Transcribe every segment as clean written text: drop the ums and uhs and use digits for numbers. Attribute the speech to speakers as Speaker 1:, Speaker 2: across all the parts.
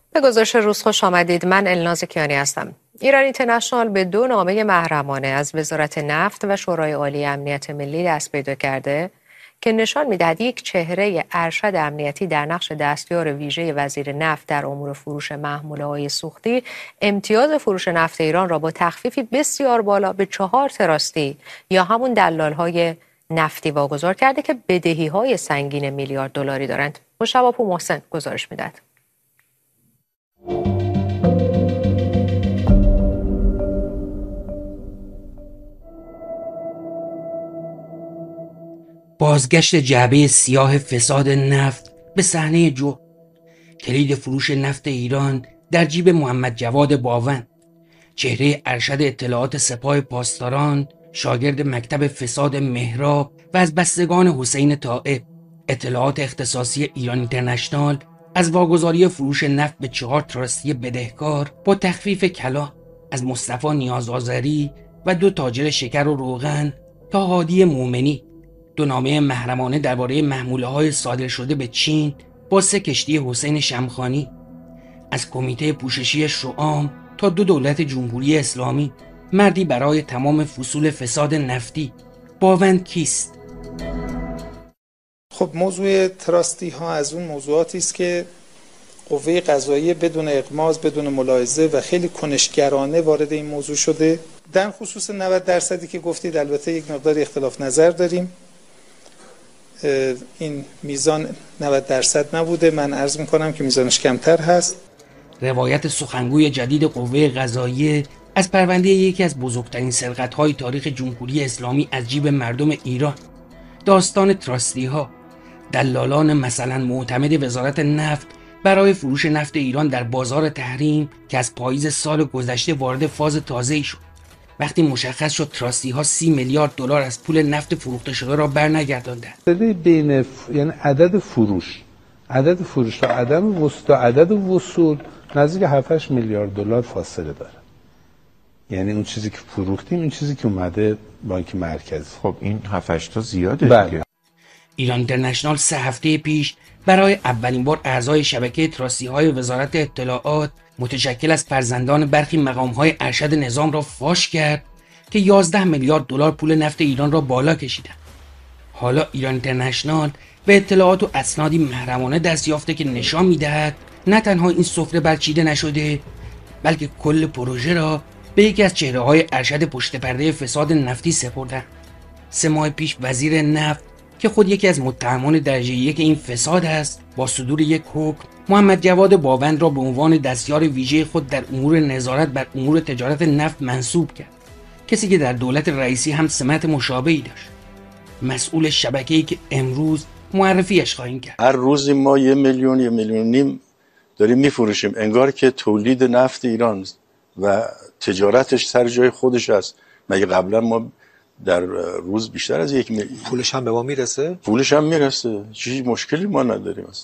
Speaker 1: به گزارش روز خوش آمدید. من الناز کیانی هستم. ایران اینترنشنال به 2 نامه محرمانه از وزارت نفت و شورای عالی امنیت ملی دست پیدا کرده که نشان می‌دهد یک چهره ارشد امنیتی در نقش دستیار ویژه وزیر نفت در امور فروش محموله‌های سوختی امتیاز فروش نفت ایران را با تخفیفی بسیار بالا به 4 تراستی یا همون دلال‌های نفتی واگذار کرده که بدهی‌های سنگین میلیارد دلاری دارند. مشتبه پور محسن گزارش می‌دهد.
Speaker 2: بازگشت جعبه سیاه فساد نفت به صحنه جو. کلید فروش نفت ایران در جیب محمد جواد باون، چهره ارشد اطلاعات سپاه پاسداران، شاگرد مکتب فساد مهراب و از بستگان حسین طائب. اطلاعات اختصاصی ایران اینترنشنال از واگذاری فروش نفت به 4 تراستی بدهکار با تخفیف کلان، از مصطفی نیازآذری و 2 تاجر شکر و روغن تا هادی مومنی. 2 نامه محرمانه درباره محموله‌های صادر شده به چین با 3 کشتی حسین شمخانی. از کمیته پوششی شعام تا 2 دولت جمهوری اسلامی، مردی برای تمام فصول فساد نفتی. باوند کیست؟
Speaker 3: خب موضوع تراستی ها از اون موضوعاتی است که قوه قضاییه بدون اغماض، بدون ملاحظه و خیلی کنشگرانه وارد این موضوع شده. در خصوص 90% که گفتید البته یک مقدار اختلاف نظر داریم. این میزان 90% نبوده، من عرض میکنم که میزانش کمتر هست.
Speaker 2: روایت سخنگوی جدید قوه قضاییه از پرونده یکی از بزرگترین سرقت‌های تاریخ جمهوری اسلامی از جیب مردم ایران. داستان تراستی ها، دلالان مثلا معتمد وزارت نفت برای فروش نفت ایران در بازار تحریم که از پاییز سال گذشته وارد فاز تازه‌ای شد. وقتی مشخص شد تراستی ها 30 میلیارد دلار از پول نفت فروخته شده را برنگرداندند.
Speaker 4: بین یعنی عدد فروش و عدد وصول نزدیک 7-8 میلیارد دلار فاصله داره. یعنی اون چیزی که فروختیم، این چیزی که اومده بانک مرکزی.
Speaker 5: خب این 7-8 تا زیاده دیگه.
Speaker 2: ایران اینترنشنال 3 هفته پیش برای اولین بار اعضای شبکه تراستی های وزارت اطلاعات متشکل از فرزندان برخی مقام های ارشد نظام را فاش کرد که 11 میلیارد دلار پول نفت ایران را بالا کشیدند. حالا ایران اینترنشنال به اطلاعات و اسنادی محرمانه دست یافته که نشان می‌دهد نه تنها این سفره برچیده نشده، بلکه کل پروژه را به یکی از چهره‌های ارشد پشت پرده فساد نفتی سپردند. 3 ماه پیش وزیر نفت که خود یکی از متهمان درجه 1 این فساد است، با صدور یک حکم محمد جواد باوند را به عنوان دستیار ویژه خود در امور نظارت بر امور تجارت نفت منصوب کرد. کسی که در دولت رئیسی هم سمت مشابهی داشت. مسئول شبکه‌ای که امروز معرفیش خواهیم کرد.
Speaker 6: هر روز ما 1 میلیون 1.5 میلیون داریم میفروشیم، انگار که تولید نفت ایران و تجارتش سر جای خودش است. مگه قبلا ما در روز بیشتر از 1 میلیون
Speaker 7: پولش هم به ما میرسه؟
Speaker 6: پولش هم میرسه، چیزی مشکلی ما نداریم است.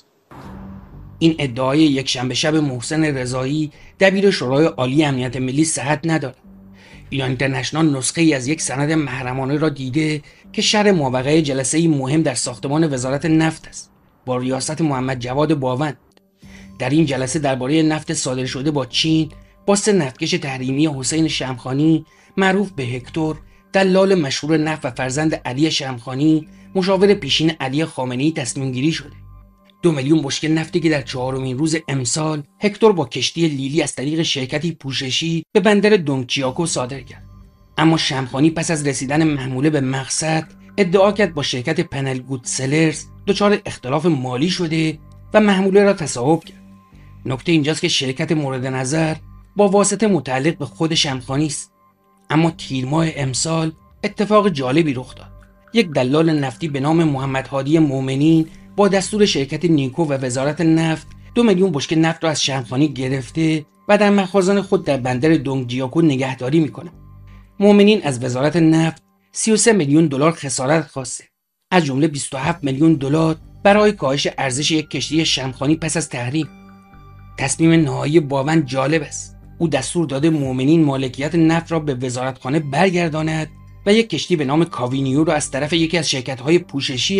Speaker 2: این ادعای یک شنبه شب محسن رضایی دبیر شورای عالی امنیت ملی صحت ندارد. ایران اینترنشنال نسخه ای از یک سند محرمانه را دیده که شرح ماوقع جلسه‌ای مهم در ساختمان وزارت نفت است با ریاست محمد جواد باوند. در این جلسه درباره نفت صادر شده با چین با 3 نفتکش تحریمی حسین شمخانی معروف به هکتور، دلال مشهور نفت و فرزند علی شمخانی، مشاور پیشین علی خامنه‌ای تصمیم گیری شده. 2 میلیون بشکه نفتی که در 4مین روز امسال هکتور با کشتی لیلی از طریق شرکتی پوششی به بندر دونگچیاکو صادر کرد. اما شمخانی پس از رسیدن محموله به مقصد ادعا کرد با شرکت پنل گودسلرز دچار اختلاف مالی شده و محموله را تصاحب کرد. نکته اینجاست که شرکت مورد نظر با واسطه متعلق به خود شمخانی است. اما تیر ماه امسال اتفاق جالبی رخ داد. یک دلال نفتی به نام محمد هادی مومنی با دستور شرکت نیکو و وزارت نفت 2 میلیون بشکه نفت را از شمخانی گرفته و در مخازن خود در بندر دونگچیاکو نگهداری میکنه. مومنین از وزارت نفت 33 میلیون دلار خسارت خواسته، از جمله 27 میلیون دلار برای کاهش ارزش یک کشتی شمخانی پس از تحریم. تصمیم نهایی باوند جالب است. او دستور داده مومنین مالکیت نفت را به وزارتخانه برگرداند و یک کشتی به نام کاوینیو را از طرف یکی از شرکت‌های پوششی